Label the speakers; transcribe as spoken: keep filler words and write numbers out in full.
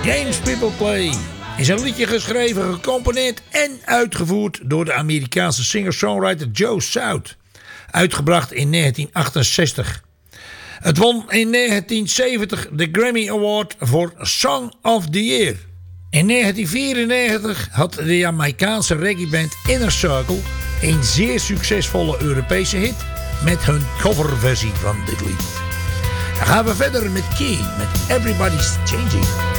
Speaker 1: Games People Play is een liedje geschreven, gecomponeerd en uitgevoerd door de Amerikaanse singer-songwriter Joe South. Uitgebracht in negentien achtenzestig. Het won in negentien zeventig de Grammy Award voor Song of the Year. In negentien vierennegentig had de Jamaicaanse reggaeband Inner Circle een zeer succesvolle Europese hit met hun coverversie van dit lied. Dan gaan we verder met Key met Everybody's Changing.